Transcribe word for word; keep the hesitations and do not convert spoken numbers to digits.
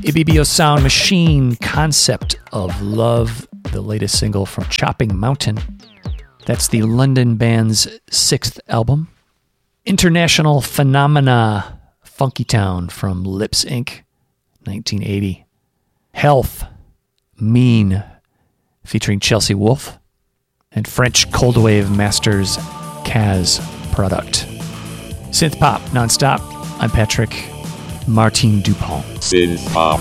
Ibibio Sound Machine, Concept of Love, the latest single from Chopping Mountain. That's the London band's sixth album. International Phenomena, Funky Town from Lips Incorporated, nineteen eighty. Health, Mean, featuring Chelsea Wolfe. And French Cold Wave Masters, Kaz Product. Synth Pop, nonstop. I'm Patrick Martin Dupont. Synth Pop.